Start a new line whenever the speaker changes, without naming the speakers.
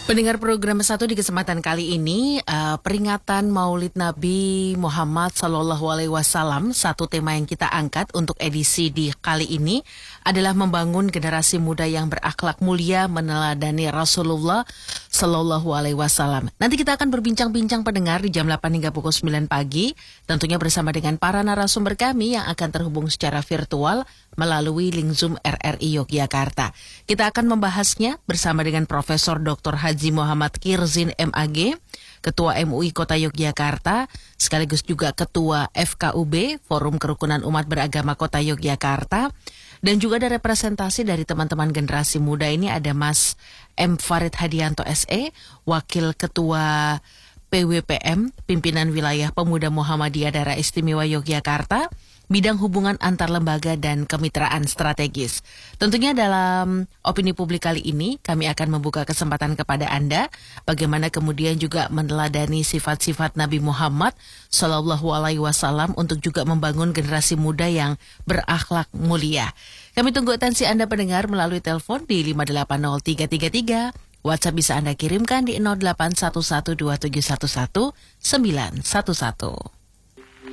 Pendengar program satu di kesempatan kali ini, peringatan Maulid Nabi Muhammad Sallallahu Alaihi Wasallam, satu tema yang kita angkat untuk edisi di kali ini adalah membangun generasi muda yang berakhlak mulia meneladani Rasulullah Sallallahu Alaihi Wasallam. Nanti kita akan berbincang-bincang pendengar di jam 8 hingga pukul 9 pagi, tentunya bersama dengan para narasumber kami yang akan terhubung secara virtual melalui link Zoom RRI Yogyakarta. Kita akan membahasnya bersama dengan Profesor Dr. Haji Muhammad Kirzin MAG, Ketua MUI Kota Yogyakarta, sekaligus juga Ketua FKUB, Forum Kerukunan Umat Beragama Kota Yogyakarta, dan juga ada representasi dari teman-teman generasi muda ini ada Mas M. Farid Hadianto SE, Wakil Ketua PWPM, Pimpinan Wilayah Pemuda Muhammadiyah Daerah Istimewa Yogyakarta, bidang hubungan antar lembaga dan kemitraan strategis. Tentunya dalam opini publik kali ini kami akan membuka kesempatan kepada Anda bagaimana kemudian juga meneladani sifat-sifat Nabi Muhammad Sallallahu Alaihi Wasallam untuk juga membangun generasi muda yang berakhlak mulia. Kami tunggu atensi Anda pendengar melalui telepon di 580333. WhatsApp bisa Anda kirimkan di 08112711 911.